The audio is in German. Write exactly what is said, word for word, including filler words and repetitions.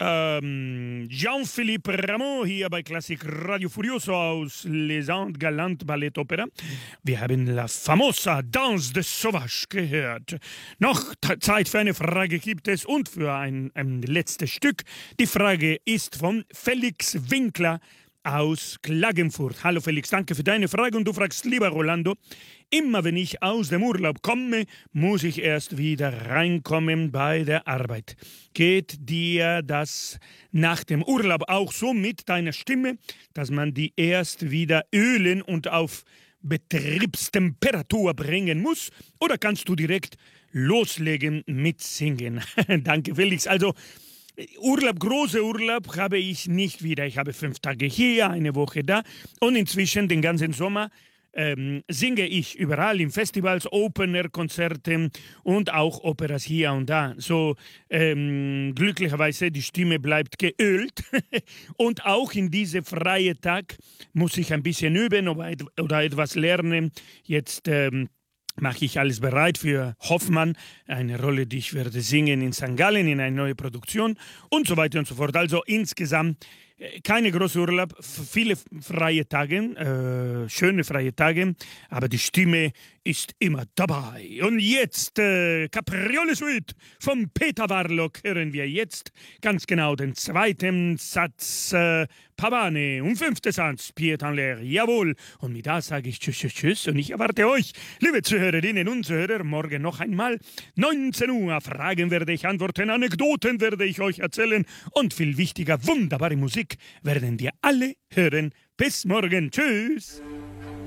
Ähm, Jean-Philippe Rameau hier bei Klassik Radio Furioso aus Les Andes Galant Ballet Opera. Wir haben La Famosa Danse de Sauvage gehört. Noch t- Zeit für eine Frage gibt es und für ein, ein letztes Stück. Die Frage ist von Felix Winkler aus Klagenfurt. Hallo Felix, danke für deine Frage und du fragst, lieber Rolando, immer wenn ich aus dem Urlaub komme, muss ich erst wieder reinkommen bei der Arbeit. Geht dir das nach dem Urlaub auch so mit deiner Stimme, dass man die erst wieder ölen und auf Betriebstemperatur bringen muss? Oder kannst du direkt loslegen mit Singen? Danke Felix. Also Urlaub, großer Urlaub habe ich nicht wieder. Ich habe fünf Tage hier, eine Woche da und inzwischen den ganzen Sommer ähm, singe ich überall in Festivals, Open-Air-Konzerten und auch Operas hier und da. So ähm, glücklicherweise die Stimme bleibt geölt und auch in diese freie Tag muss ich ein bisschen üben oder, oder etwas lernen. Jetzt ähm, mache ich alles bereit für Hoffmann, eine Rolle, die ich werde singen in Sankt Gallen, in eine neue Produktion und so weiter und so fort. Also insgesamt äh, keine große Urlaub, f- viele freie Tage, äh, schöne freie Tage, aber die Stimme ist immer dabei. Und jetzt äh, Capriole Suite von Peter Warlock hören wir jetzt ganz genau den zweiten Satz äh, Pavane und fünfte Satz Pied en l'air, jawohl. Und mit da sage ich tschüss, tschüss, tschüss und ich erwarte euch, liebe Zuhörerinnen und Zuhörer, morgen noch einmal neunzehn Uhr. Fragen werde ich antworten, Anekdoten werde ich euch erzählen und viel wichtiger, wunderbare Musik werden wir alle hören. Bis morgen, tschüss.